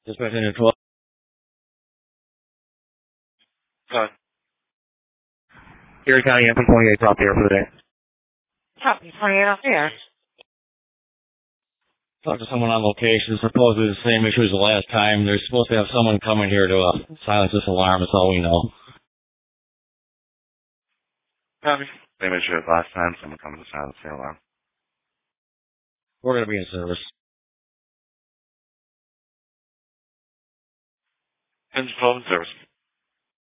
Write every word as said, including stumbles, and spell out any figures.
Dispatch into twelve. Uh, Erie County M P twenty-eight top there for the day. Top twenty-eight off there. Talked to someone on location. Supposedly the same issue as the last time. They're supposed to have someone coming here to uh, silence this alarm. That's all we know. Copy. Same issue as last time. Someone coming to silence the alarm. We're going to be in service. ten to twelve in service.